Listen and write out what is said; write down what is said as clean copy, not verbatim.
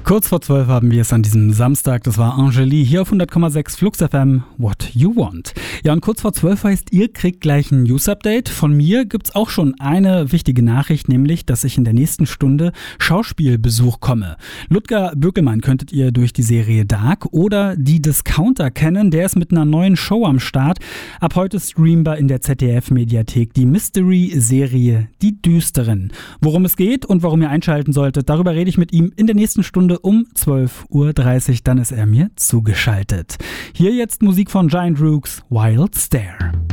Kurz vor 12 haben wir es an diesem Samstag. Das war Angélie hier auf 100,6 Flux FM. What you want. Ja, und kurz vor 12 heißt, ihr kriegt gleich ein News-Update. Von mir gibt's auch schon eine wichtige Nachricht, nämlich, dass ich in der nächsten Stunde Schauspielbesuch komme. Ludger Bökelmann könntet ihr durch die Serie Dark oder Die Discounter kennen. Der ist mit einer neuen Show am Start. Ab heute streambar in der ZDF-Mediathek die Mystery-Serie Die Düsteren. Worum es geht und warum ihr einschalten solltet, darüber rede ich mit ihm in der nächsten Stunde um 12.30 Uhr. Dann ist er mir zugeschaltet. Hier jetzt Musik von Giant Rooks, Wild Stare.